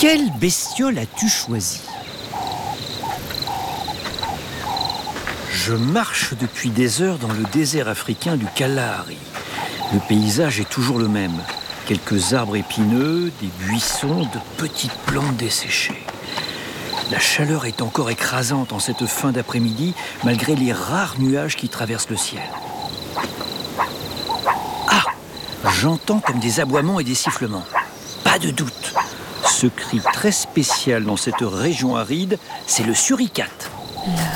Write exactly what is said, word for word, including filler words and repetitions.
Quelle bestiole as-tu choisi ? Je marche depuis des heures dans le désert africain du Kalahari. Le paysage est toujours le même. Quelques arbres épineux, des buissons, de petites plantes desséchées. La chaleur est encore écrasante en cette fin d'après-midi, malgré les rares nuages qui traversent le ciel. Ah ! J'entends comme des aboiements et des sifflements. Pas de doute. Ce cri très spécial dans cette région aride, c'est le suricate.